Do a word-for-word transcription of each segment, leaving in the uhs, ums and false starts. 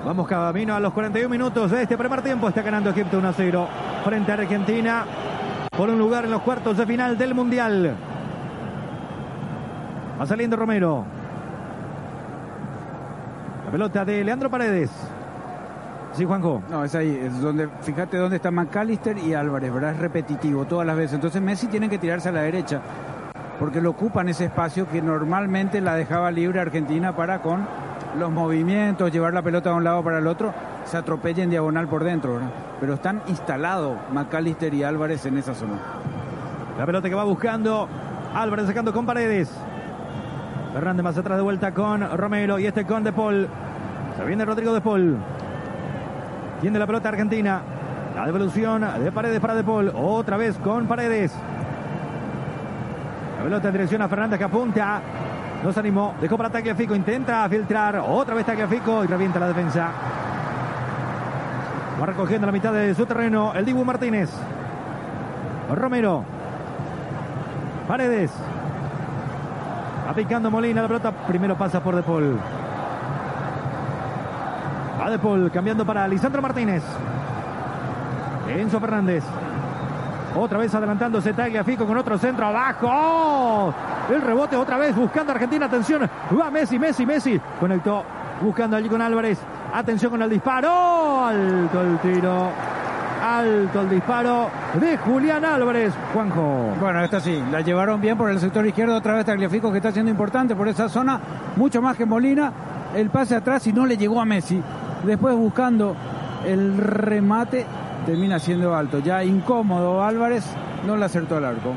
Vamos camino a los cuarenta y un minutos de este primer tiempo. Está ganando Egipto uno a cero frente a Argentina por un lugar en los cuartos de final del Mundial. Va saliendo Romero. La pelota de Leandro Paredes. Sí, Juanjo. No, es ahí, es donde, fíjate dónde está McAllister y Álvarez, ¿verdad? Es repetitivo todas las veces. Entonces Messi tiene que tirarse a la derecha, porque lo ocupan ese espacio que normalmente la dejaba libre Argentina para con los movimientos, llevar la pelota de un lado para el otro, se atropella en diagonal por dentro, ¿verdad? Pero están instalados McAllister y Álvarez en esa zona. La pelota que va buscando Álvarez sacando con Paredes. Fernández más atrás de vuelta con Romero y este con De Paul. Se viene Rodrigo De Paul. Tiene la pelota Argentina. La devolución de Paredes para De Paul. Otra vez con Paredes. La pelota en dirección a Fernández que apunta. No se animó. Dejó para Tagliafico. Intenta filtrar. Otra vez Tagliafico y revienta la defensa. Va recogiendo la mitad de su terreno el Dibu Martínez. Romero. Paredes. Va picando Molina. La pelota primero pasa por De Paul. Va De Paul cambiando para Lisandro Martínez. Enzo Fernández. Otra vez adelantándose Tagliafico con otro centro abajo. ¡Oh! El rebote otra vez buscando a Argentina. Atención. Va Messi, Messi, Messi. Conectó buscando allí con Álvarez. Atención con el disparo. Alto el tiro. Alto el disparo de Julián Álvarez. Juanjo. Bueno, esta sí, la llevaron bien por el sector izquierdo. Otra vez Tagliafico que está siendo importante por esa zona. Mucho más que Molina. El pase atrás y no le llegó a Messi. Después buscando el remate. Termina siendo alto. Ya incómodo Álvarez. No le acertó al arco.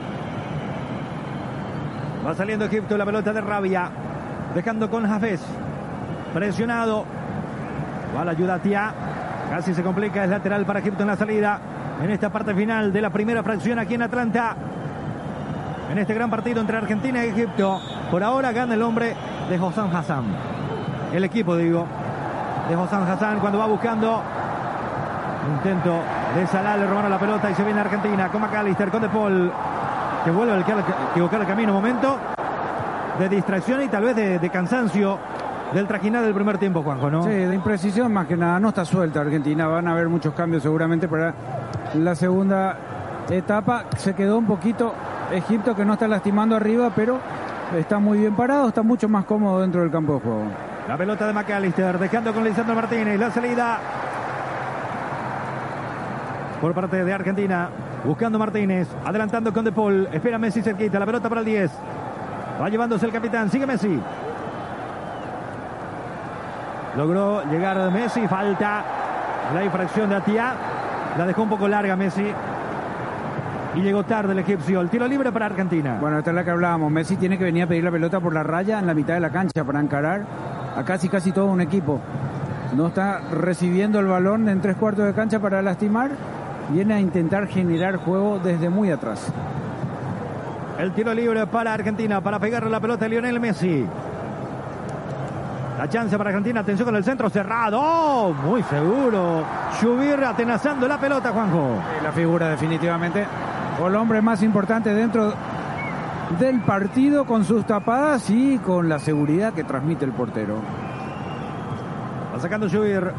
Va saliendo Egipto la pelota de Rabia. Dejando con Hafez. Presionado. Va la ayuda a Tia. Casi se complica. Es lateral para Egipto en la salida. En esta parte final de la primera fracción aquí en Atlanta. En este gran partido entre Argentina y Egipto. Por ahora gana el hombre de Hossam Hassan. El equipo, digo, de Hossam Hassan cuando va buscando. Intento de Salah, le robaron la pelota y se viene Argentina con McAllister, con De Paul, que vuelve a equivocar el camino. Momento de distracción y tal vez de, de cansancio del trajinar del primer tiempo, Juanjo, ¿no? Sí, de imprecisión más que nada. No está suelta Argentina. Van a haber muchos cambios seguramente para la segunda etapa. Se quedó un poquito Egipto, que no está lastimando arriba, pero está muy bien parado. Está mucho más cómodo dentro del campo de juego. La pelota de McAllister, dejando con Lisandro Martínez. La salida por parte de Argentina, buscando Martínez, adelantando con De Paul, espera Messi cerquita, la pelota para el diez, va llevándose el capitán, sigue Messi, logró llegar Messi, falta la infracción de Atia, la dejó un poco larga Messi y llegó tarde el egipcio. El tiro libre para Argentina. Bueno, esta es la que hablábamos. Messi tiene que venir a pedir la pelota por la raya en la mitad de la cancha para encarar a casi casi todo un equipo. No está recibiendo el balón en tres cuartos de cancha para lastimar. Viene a intentar generar juego desde muy atrás. El tiro libre para Argentina, para pegarle la pelota a Lionel Messi. La chance para Argentina, atención con el centro cerrado. ¡Oh! Muy seguro. Shubir atenazando la pelota, Juanjo. La figura definitivamente. O el hombre más importante dentro del partido, con sus tapadas y con la seguridad que transmite el portero. Va sacando Shubir.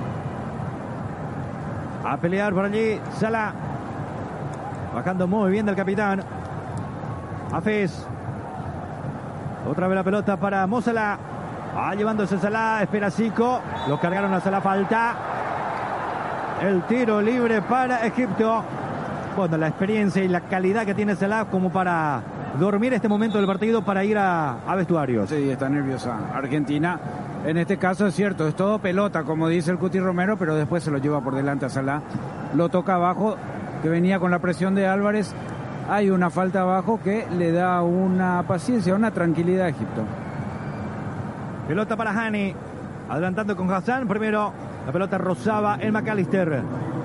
A pelear por allí Salah. Bajando muy bien del capitán. Hafez. Otra vez la pelota para Mo Salah. Va llevándose Salah. Espera Zico. Lo cargaron a Salah. Falta. El tiro libre para Egipto. Bueno, la experiencia y la calidad que tiene Salah como para dormir este momento del partido para ir a, a vestuarios. Sí, está nerviosa Argentina. En este caso es cierto, es todo pelota, como dice el Cuti Romero, pero después se lo lleva por delante a Salah. Lo toca abajo, que venía con la presión de Álvarez. Hay una falta abajo que le da una paciencia, una tranquilidad a Egipto. Pelota para Hani, adelantando con Hassan. Primero la pelota rozaba el McAllister.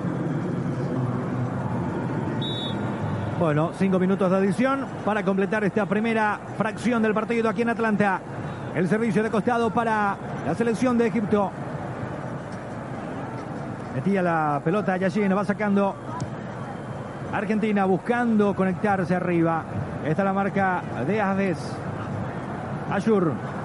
Bueno, cinco minutos de adición para completar esta primera fracción del partido aquí en Atlanta. El servicio de costado para la selección de Egipto. Metía la pelota Yashin, va sacando Argentina, buscando conectarse arriba. Esta es la marca de Hafez. Ayur.